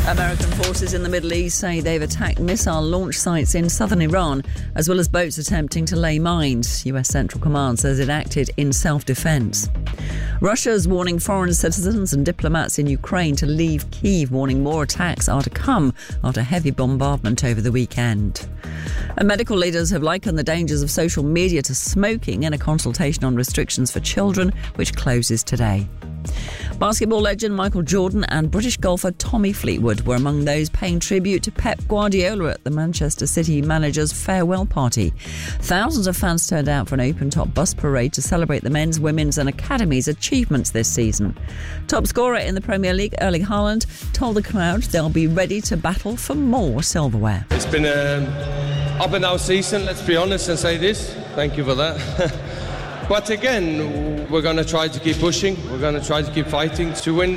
American forces in the Middle East say they've attacked missile launch sites in southern Iran, as well as boats attempting to lay mines. US Central Command says it acted in self-defense. Russia's warning foreign citizens and diplomats in Ukraine to leave Kyiv, warning more attacks are to come after heavy bombardment over the weekend. And medical leaders have likened the dangers of social media to smoking in a consultation on restrictions for children, which closes today. Basketball legend Michael Jordan and British golfer Tommy Fleetwood were among those paying tribute to Pep Guardiola at the Manchester City manager's farewell party. Thousands of fans turned out for an open-top bus parade to celebrate the men's, women's and academies' achievements this season. Top scorer in the Premier League, Erling Haaland, told the crowd they'll be ready to battle for more silverware. It's been an up and down season, let's be honest and say this. Thank you for that. But again, we're going to try to keep pushing. We're going to try to keep fighting to win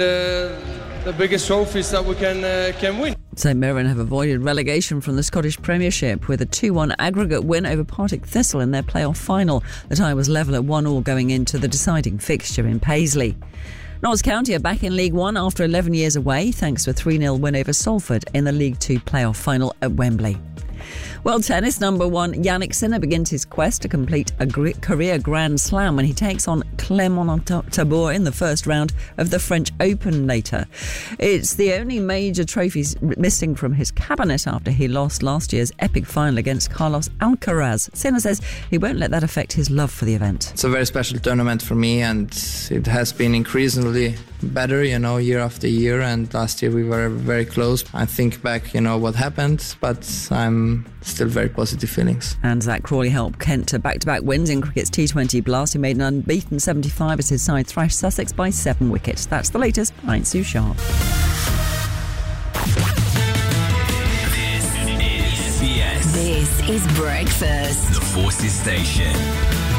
the biggest trophies that we can win. St Mirren have avoided relegation from the Scottish Premiership with a 2-1 aggregate win over Partick Thistle in their playoff final. The tie was level at 1-1 going into the deciding fixture in Paisley. Notts County are back in League One after 11 years away, thanks to a 3-0 win over Salford in the League Two playoff final at Wembley. World tennis number one Jannik Sinner begins his quest to complete a career Grand Slam when he takes on Clément Tabor in the first round of the French Open later. It's the only major trophies missing from his cabinet after he lost last year's epic final against Carlos Alcaraz. Sinner says he won't let that affect his love for the event. It's a very special tournament for me, and it has been increasingly better, year after year, and last year we were very close. I think back, what happened, but I'm still very positive feelings. And Zach Crawley helped Kent to back-to-back wins in cricket's T20 Blast. He made an unbeaten 75 as his side thrashed Sussex by 7 wickets. That's the latest. I'm Sue Sharp. This is Breakfast. The Forces Station.